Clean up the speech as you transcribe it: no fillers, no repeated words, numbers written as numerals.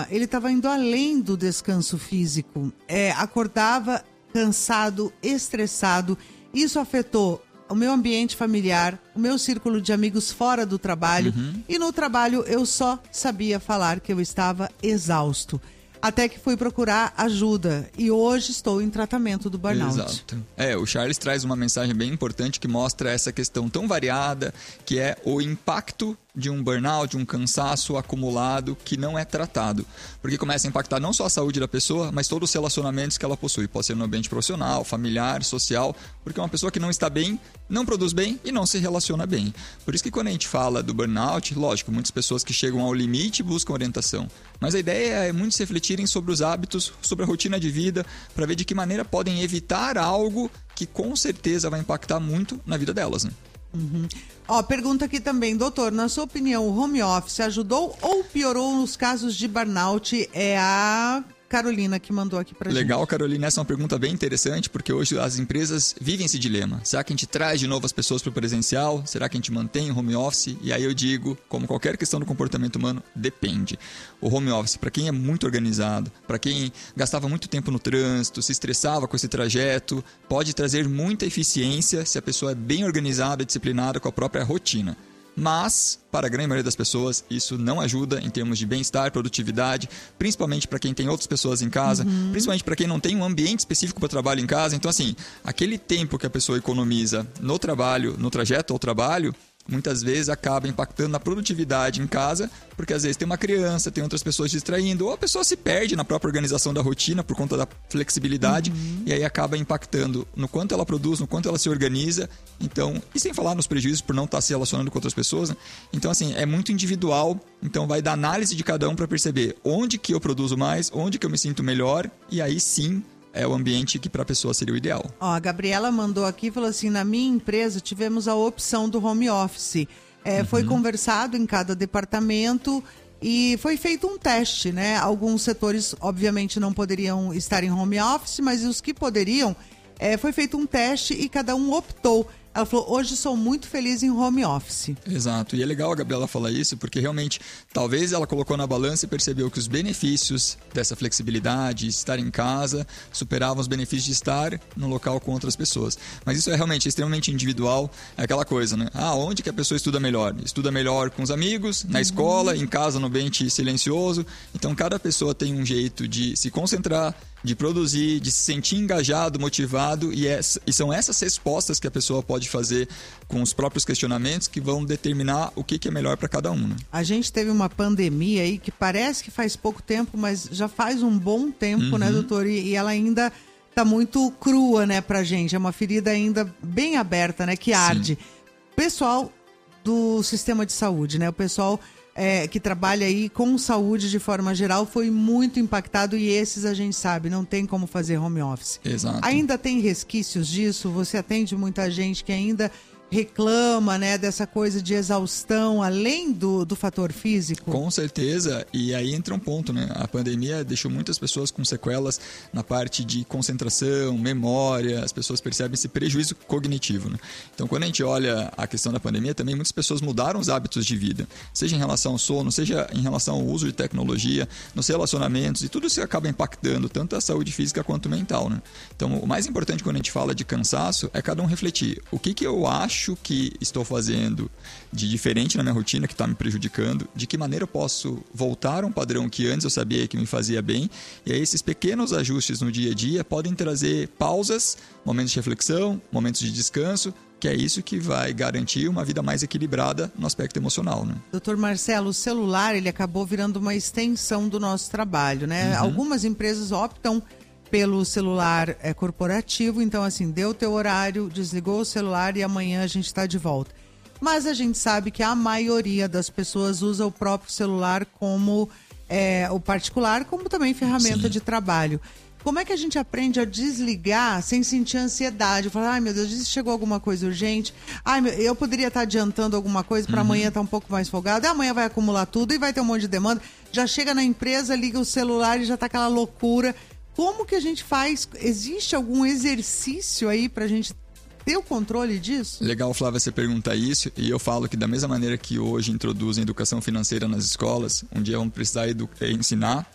ele estava indo além do descanso físico. Acordava cansado, estressado. Isso afetou o meu ambiente familiar, o meu círculo de amigos fora do trabalho. E no trabalho eu só sabia falar que eu estava exausto. Até que fui procurar ajuda e hoje estou em tratamento do burnout. Exato. O Charles traz uma mensagem bem importante que mostra essa questão tão variada, que é o impacto de um burnout, de um cansaço acumulado que não é tratado. Porque começa a impactar não só a saúde da pessoa, mas todos os relacionamentos que ela possui. Pode ser no ambiente profissional, familiar, social, porque uma pessoa que não está bem, não produz bem e não se relaciona bem. Por isso que quando a gente fala do burnout, lógico, muitas pessoas que chegam ao limite buscam orientação. Mas a ideia é muitos refletirem sobre os hábitos, sobre a rotina de vida, para ver de que maneira podem evitar algo que com certeza vai impactar muito na vida delas, né? Pergunta aqui também, doutor, na sua opinião, o home office ajudou ou piorou nos casos de burnout? É a Carolina que mandou aqui pra gente. Legal, Carolina, essa é uma pergunta bem interessante, porque hoje as empresas vivem esse dilema. Será que a gente traz de novo as pessoas para o presencial? Será que a gente mantém o home office? E aí eu digo, como qualquer questão do comportamento humano, depende. O home office, para quem é muito organizado, para quem gastava muito tempo no trânsito, se estressava com esse trajeto, pode trazer muita eficiência se a pessoa é bem organizada e disciplinada com a própria rotina. Mas, para a grande maioria das pessoas, isso não ajuda em termos de bem-estar, produtividade, principalmente para quem tem outras pessoas em casa, principalmente para quem não tem um ambiente específico para trabalho em casa. Então, assim, aquele tempo que a pessoa economiza no trabalho, no trajeto ao trabalho, muitas vezes acaba impactando na produtividade em casa, porque às vezes tem uma criança, tem outras pessoas distraindo, ou a pessoa se perde na própria organização da rotina por conta da flexibilidade, e aí acaba impactando no quanto ela produz, no quanto ela se organiza. Então, e sem falar nos prejuízos por não estar se relacionando com outras pessoas, né? Então, assim, é muito individual, então vai da análise de cada um para perceber onde que eu produzo mais, onde que eu me sinto melhor, e aí sim é o ambiente que para a pessoa seria o ideal. A Gabriela mandou aqui e falou assim, na minha empresa tivemos a opção do home office. Foi conversado em cada departamento e foi feito um teste, né? Alguns setores, obviamente, não poderiam estar em home office, mas os que poderiam, foi feito um teste e cada um optou. Ela falou, hoje sou muito feliz em home office. Exato, e é legal a Gabriela falar isso, porque realmente, talvez ela colocou na balança e percebeu que os benefícios dessa flexibilidade, estar em casa, superavam os benefícios de estar no local com outras pessoas. Mas isso é realmente extremamente individual, é aquela coisa, né? Onde que a pessoa estuda melhor? Estuda melhor com os amigos, na escola, em casa, no ambiente silencioso. Então, cada pessoa tem um jeito de se concentrar, de produzir, de se sentir engajado, motivado, e são essas respostas que a pessoa pode fazer com os próprios questionamentos que vão determinar o que é melhor para cada um, né? A gente teve uma pandemia aí que parece que faz pouco tempo, mas já faz um bom tempo, né, doutor? E ela ainda tá muito crua, né, pra gente. É uma ferida ainda bem aberta, né, que arde. Pessoal do sistema de saúde, né? O pessoal que trabalha aí com saúde de forma geral foi muito impactado e esses a gente sabe, não tem como fazer home office. Exato. Ainda tem resquícios disso? Você atende muita gente que ainda reclama, né, dessa coisa de exaustão, além do fator físico? Com certeza, e aí entra um ponto, né? A pandemia deixou muitas pessoas com sequelas na parte de concentração, memória, as pessoas percebem esse prejuízo cognitivo, né? Então, quando a gente olha a questão da pandemia, também muitas pessoas mudaram os hábitos de vida, seja em relação ao sono, seja em relação ao uso de tecnologia, nos relacionamentos, e tudo isso acaba impactando tanto a saúde física quanto mental, né? Então, o mais importante quando a gente fala de cansaço é cada um refletir o que eu acho que estou fazendo de diferente na minha rotina, que está me prejudicando, de que maneira eu posso voltar a um padrão que antes eu sabia que me fazia bem, e aí esses pequenos ajustes no dia a dia podem trazer pausas, momentos de reflexão, momentos de descanso, que é isso que vai garantir uma vida mais equilibrada no aspecto emocional, né? Doutor Marcelo, o celular ele acabou virando uma extensão do nosso trabalho, né? Algumas empresas optam pelo celular corporativo, então assim, deu o teu horário, desligou o celular e amanhã a gente está de volta. Mas a gente sabe que a maioria das pessoas usa o próprio celular como o particular, como também ferramenta de trabalho. Como é que a gente aprende a desligar sem sentir ansiedade? Falar, ai meu Deus, chegou alguma coisa urgente, eu poderia estar adiantando alguma coisa para amanhã estar um pouco mais folgado, amanhã vai acumular tudo e vai ter um monte de demanda. Já chega na empresa, liga o celular e já está aquela loucura. Como que a gente faz? Existe algum exercício aí pra gente ter o controle disso? Legal, Flávia, você perguntar isso, e eu falo que da mesma maneira que hoje introduzem educação financeira nas escolas, um dia vão precisar ensinar